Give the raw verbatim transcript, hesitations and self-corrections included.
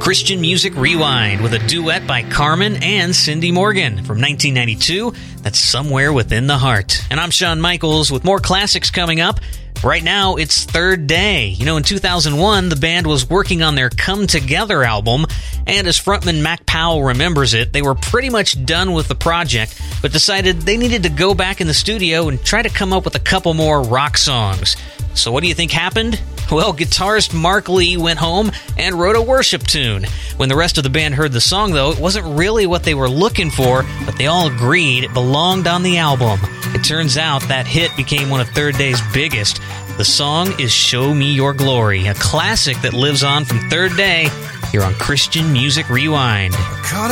Christian Music Rewind with a duet by Carmen and Cindy Morgan from nineteen ninety-two. That's Somewhere Within the Heart. And I'm Shawn Michaels with more classics coming up. Right now, it's Third Day. You know, in two thousand one, the band was working on their Come Together album, and as frontman Mac Powell remembers it, they were pretty much done with the project, but decided they needed to go back in the studio and try to come up with a couple more rock songs. So what do you think happened? Well, guitarist Mark Lee went home and wrote a worship tune. When the rest of the band heard the song, though, it wasn't really what they were looking for, but they all agreed it belonged on the album. It turns out that hit became one of Third Day's biggest. The song is Show Me Your Glory, a classic that lives on from Third Day here on Christian Music Rewind.